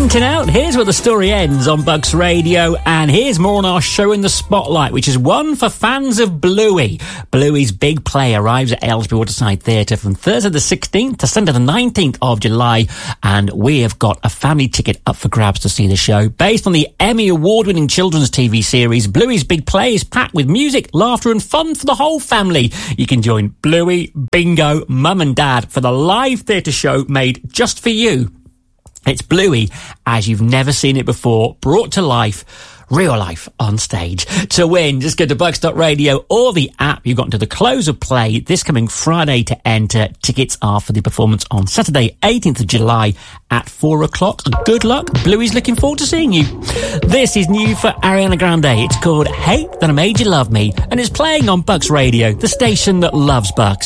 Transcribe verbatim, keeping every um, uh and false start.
Counting out, here's where the story ends on Bucks Radio, and here's more on our show in the spotlight, which is one for fans of Bluey. Bluey's big play arrives at Aylesbury Waterside Theatre from Thursday the sixteenth to Sunday the nineteenth of July, and we have got a family ticket up for grabs to see the show. Based on the Emmy award-winning children's T V series, Bluey's big play is packed with music, laughter and fun for the whole family. You can join Bluey, Bingo, Mum and Dad for the live theatre show made just for you. It's Bluey as you've never seen it before, brought to life, real life on stage. To win, just go to bucks dot radio or the app. You've got to the close of play this coming Friday to enter. Tickets are for the performance on Saturday, eighteenth of July at four o'clock. Good luck. Bluey's looking forward to seeing you. This is new for Ariana Grande. It's called Hate That I Made You Love Me, and it's playing on Bucks Radio, the station that loves Bucks.